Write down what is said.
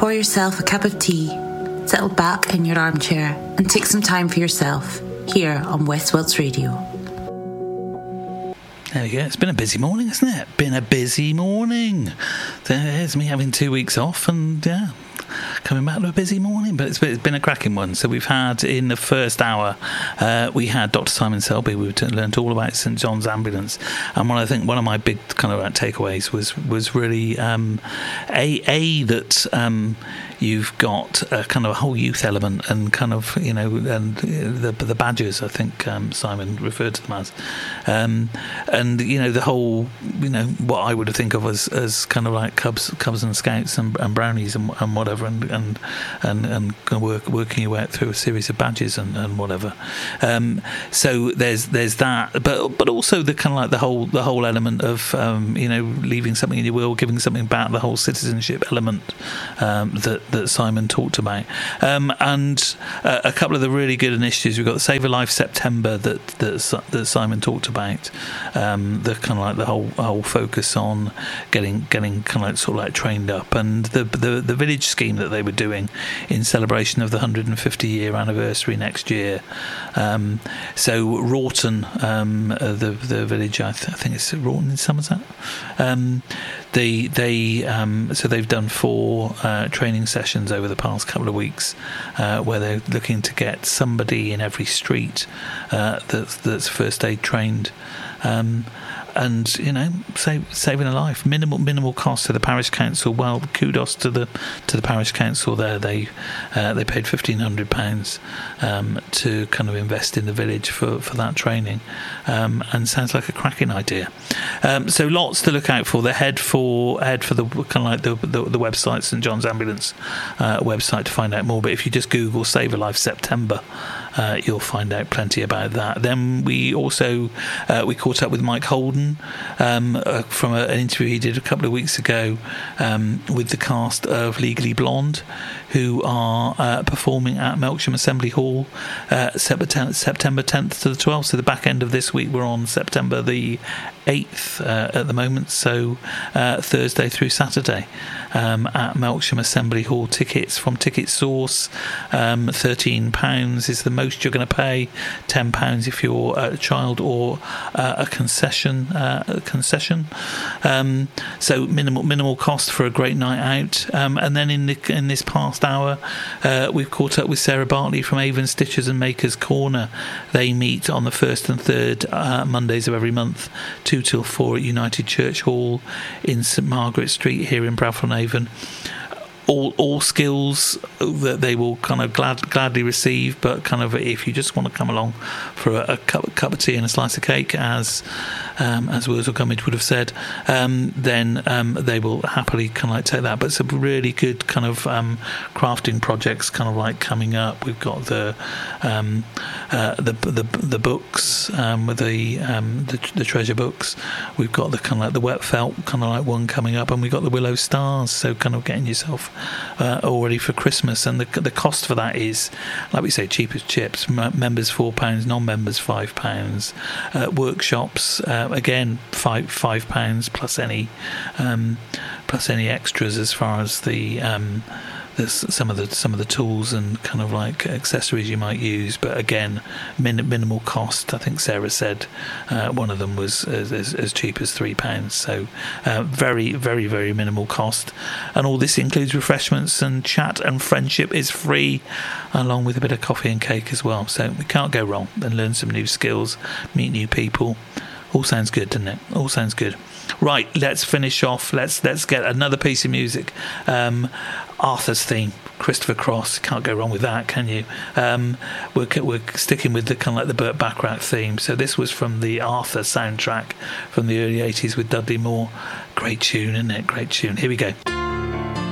pour yourself a cup of tea, settle back in your armchair and take some time for yourself here on West Wilts Radio. There we go. It's been a busy morning, hasn't it? Been a busy morning. There's me having 2 weeks off and, yeah, coming back to a busy morning, but it's been a cracking one. So we've had, in the first hour, we had Dr. Simon Selby. We learned all about St John's Ambulance, and I think one of my big kind of takeaways was really that you've got a kind of a whole youth element, and kind of, you know, and the badges, I think Simon referred to them as, and you know, the whole, you know, what I would think of as kind of like Cubs and Scouts and Brownies and whatever, and working your way out through a series of badges and whatever. So there's that, but also the kind of like the whole element of you know, leaving something in your will, giving something back, the whole citizenship element that Simon talked about, and a couple of the really good initiatives. We've got the Save a Life September that Simon talked about, the kind of like the whole focus on getting kind of like sort of like trained up, and the village scheme that they were doing in celebration of the 150-year anniversary next year. So Rawton, the village, I think it's Rawton in Somerset. So they've done 4 training sessions over the past couple of weeks, where they're looking to get somebody in every street that's first aid trained. And, you know, saving a life, minimal cost to the parish council. Well, kudos to the parish council there. They paid £1,500 to kind of invest in the village for that training, and sounds like a cracking idea. So lots to look out for. The head for the kind of like the website, St John's Ambulance website, to find out more. But if you just Google Save a Life September, you'll find out plenty about that. Then we also we caught up with Mike Holden from an interview he did a couple of weeks ago with the cast of Legally Blonde, who are performing at Melksham Assembly Hall September 10th to the 12th. So the back end of this week, we're on September the 8th at the moment, so Thursday through Saturday at Melksham Assembly Hall. Tickets from Ticket Source, £13 is the most you're going to pay, £10 if you're a child or a concession. So minimal cost for a great night out. And then in this past hour, we've caught up with Sarah Bartley from Avon Stitchers and Makers Corner. They meet on the 1st and 3rd Mondays of every month, 2 till 4 at United Church Hall in St Margaret Street here in Bradford on Avon. All skills that they will kind of gladly receive, but kind of if you just want to come along for a cup of tea and a slice of cake, as Wurzel Gummidge would have said, then they will happily kind of like take that. But some really good kind of crafting projects kind of like coming up. We've got the books, with the treasure books. We've got the kind of like the wet felt kind of like one coming up, and we've got the Willow Stars. So kind of getting yourself all ready for Christmas, and the cost for that is, like we say, cheap as chips. Members £4, non-members £5. Workshops again £5 plus any extras as far as the there's some of the tools and kind of like accessories you might use, but again, minimal cost. I think Sarah said one of them was as cheap as £3. So very, very, very minimal cost, and all this includes refreshments, and chat and friendship is free, along with a bit of coffee and cake as well. So we can't go wrong, and learn some new skills, meet new people. All sounds good, doesn't it? All sounds good. Right, let's finish off. Let's get another piece of music. Arthur's theme, Christopher Cross. Can't go wrong with that, can you? We're sticking with the kind of like the Burt Bacharach theme. So this was from the Arthur soundtrack from the early 80s with Dudley Moore. Great tune, isn't it? Great tune. Here we go.